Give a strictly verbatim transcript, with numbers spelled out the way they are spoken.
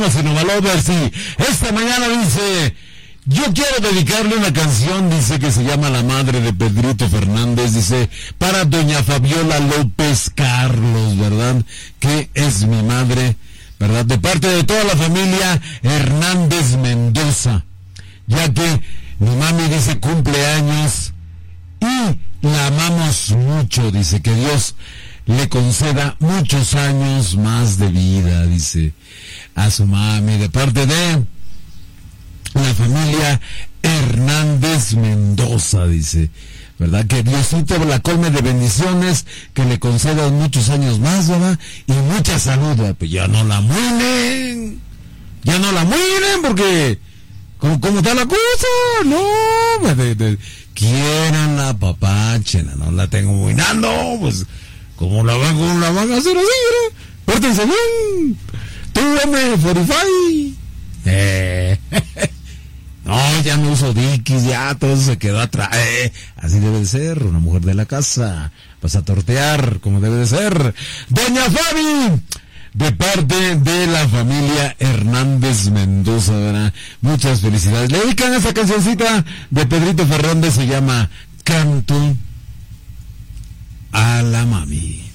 Lovers, sí. Esta mañana dice, yo quiero dedicarle una canción, dice, que se llama La Madre de Pedrito Fernández, dice, para doña Fabiola López Carlos, ¿verdad? Que es mi madre, ¿verdad? De parte de toda la familia Hernández Mendoza, ya que mi mami, dice, cumpleaños y la amamos mucho, dice, que Dios le conceda muchos años más de vida, dice, a su mami, de parte de la familia Hernández Mendoza, dice, ¿verdad? Que Diosito la colme de bendiciones, que le conceda muchos años más, ¿verdad? Y mucha salud, ¿verdad? Pues ya no la muelen, ya no la muelen, porque, ¿cómo, cómo está la cosa? No, de, de, quieran la papachen, no la tengo muinando, pues, ¿cómo la van, cómo la van a hacer así, ¿verdad? Pórtense bien. Tú, M cuarenta y cinco. Eh. No, ya no uso Dickies, ya todo se quedó atrás. Eh. Así debe de ser, una mujer de la casa. Vas a tortear como debe de ser. Doña Fabi, de parte de la familia Hernández Mendoza, ¿verdad? Muchas felicidades. Le dedican esa cancioncita de Pedrito Fernández, se llama Canto a la Mami.